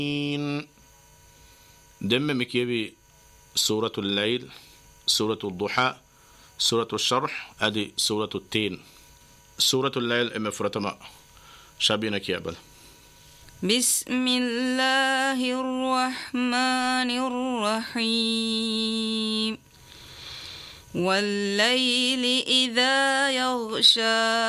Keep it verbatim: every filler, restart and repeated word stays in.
دم مكيبي سورة الليل، سورة الضحى، سورة الشرح، أدي سورة التين. سورة الليل إما فرتما شابينا كيابل. بسم الله الرحمن الرحيم والليل إذا يغشى